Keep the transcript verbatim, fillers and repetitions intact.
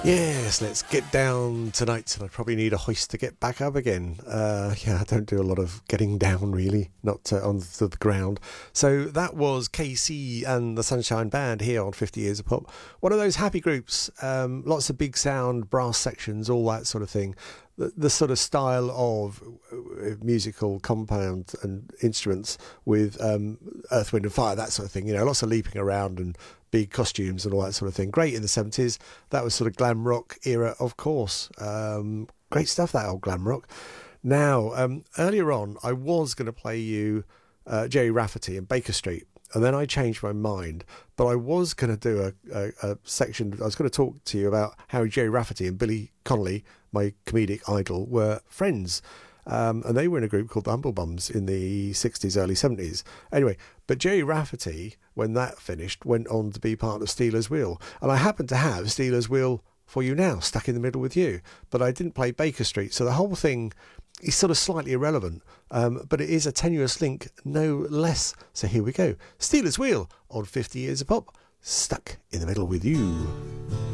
Yes, let's get down tonight, and I probably need a hoist to get back up again. Uh, yeah, I don't do a lot of getting down, really, not uh, onto the ground. So that was K C and the Sunshine Band here on fifty Years of Pop. One of those happy groups, um, lots of big sound, brass sections, all that sort of thing. The, the sort of style of musical compound and instruments with um, Earth, Wind and Fire, that sort of thing. You know, lots of leaping around and big costumes and all that sort of thing. Great in the seventies. That was sort of glam rock era, of course. Um, great stuff, that old glam rock. Now, um, earlier on, I was going to play you uh, Gerry Rafferty and Baker Street, and then I changed my mind. But I was going to do a, a, a section, I was going to talk to you about how Gerry Rafferty and Billy Connolly, my comedic idol, were friends. Um, and they were in a group called the Humble Bums in the sixties, early seventies. Anyway, but Gerry Rafferty, when that finished, went on to be part of Stealers Wheel. And I happen to have Stealers Wheel for you now, stuck in the middle with you. But I didn't play Baker Street, so the whole thing is sort of slightly irrelevant. Um, but it is a tenuous link, no less. So here we go. Stealers Wheel on fifty Years of Pop, stuck in the middle with you.